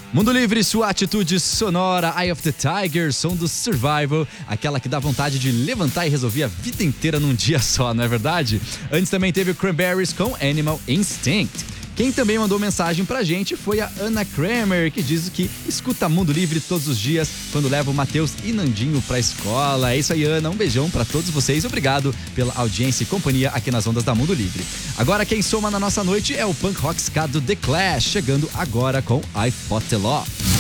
Mundo Livre, sua atitude sonora, Eye of the Tiger, som do Survival, aquela que dá vontade de levantar e resolver a vida inteira num dia só, não é verdade? Antes também teve o Cranberries com Animal Instinct. Quem também mandou mensagem pra gente foi a Ana Kramer, que diz que escuta Mundo Livre todos os dias quando leva o Matheus e Nandinho pra escola. É isso aí, Ana, um beijão pra todos vocês, obrigado pela audiência e companhia aqui nas ondas da Mundo Livre. Agora quem soma na nossa noite é o punk rock ska do The Clash, chegando agora com I Fought the Law.